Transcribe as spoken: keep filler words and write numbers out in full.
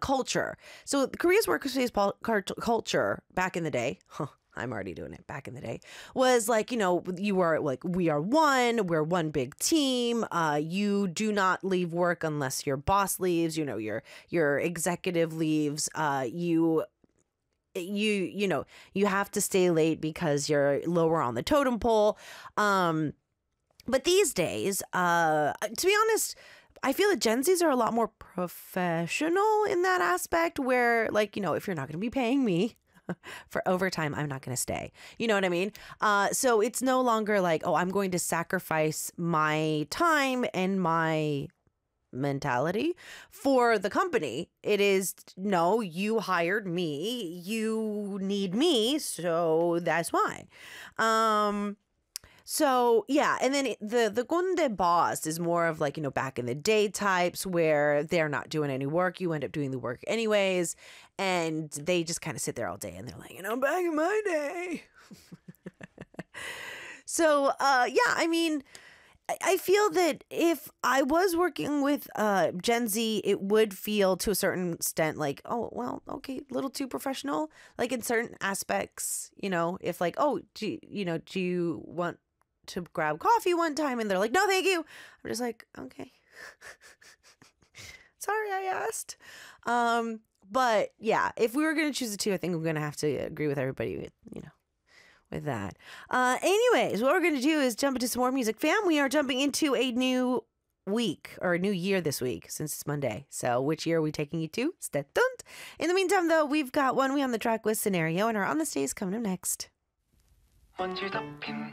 culture. So Korea's workplace pol- cult- culture back in the day, huh, I'm already doing it back in the day, was like, you know, you are like, we are one, we're one big team. Uh, you do not leave work unless your boss leaves, you know, your, your executive leaves. Uh, you you you know you have to stay late because you're lower on the totem pole. Um but these days, uh to be honest, I feel that Gen Zs are a lot more professional in that aspect, where, like, you know, if you're not going to be paying me for overtime, I'm not going to stay. You know what I mean? Uh, so it's no longer like, oh, I'm going to sacrifice my time and my mentality for the company. It is, no, you hired me, you need me, so that's why. Um, so yeah, and then it- the the Gonde boss is more of like, you know, back in the day types where they're not doing any work. You end up doing the work anyways, and they just kind of sit there all day and they're like, you know, back in my day. So uh, yeah, I mean, I I feel that if I was working with uh, Gen Z, it would feel to a certain extent like, oh, well, okay, a little too professional. Like in certain aspects, you know, if like, oh, do you, you know, do you want to grab coffee one time? And they're like, no, thank you. I'm just like, okay. Sorry, I asked. Um, but yeah, if we were going to choose the two, I think I'm going to have to agree with everybody with, you know, with that. Uh, anyways, what we're going to do is jump into some more music. Fam, we are jumping into a new week or a new year this week since it's Monday. So which year are we taking you to? Stay tuned. In the meantime, though, we've got One We on the Track with Scenario, and our On the Stage coming up next.